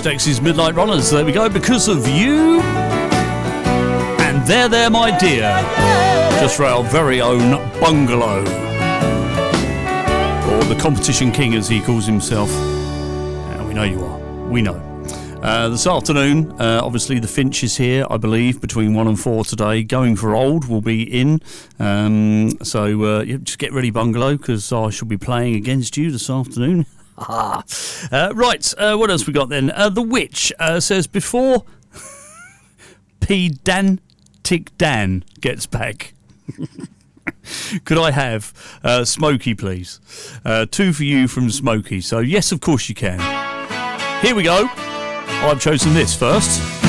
Dexys Midnight Runners. There we go. Because of You. And There, My Dear. Just for our very own Bungalow. Or the Competition King, as he calls himself. And we know you are. We know. This afternoon, obviously the Finch is here, I believe, between 1 and 4 today. Going for Old will be in. So just get ready, Bungalow, because I shall be playing against you this afternoon. Right, what else we got then? The Witch says, before Pedantic Dan gets back, could I have Smokey, please? 2 for you from Smokey. So, yes, of course you can. Here we go. I've chosen this first.